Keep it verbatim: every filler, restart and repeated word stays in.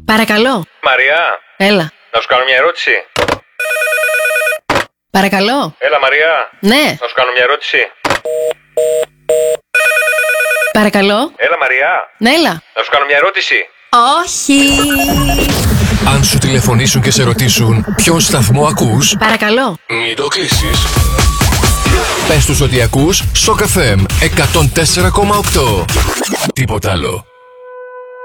Παρακαλώ. Μαριά. Έλα. Να σου κάνω μια ερώτηση. Παρακαλώ. Έλα, Μαριά. Ναι. Να σου κάνω μια ερώτηση. Παρακαλώ. Έλα, Μαριά. Ναι, έλα. Να σου κάνω μια ερώτηση. Όχι. Αν σου τηλεφωνήσουν και σε ρωτήσουν ποιον σταθμό ακούς, Παρακαλώ. μην το κλείσεις. Πες τους ότι ακούς Σοκ εφ εμ εκατόν τέσσερα κόμμα οκτώ. Τίποτα άλλο.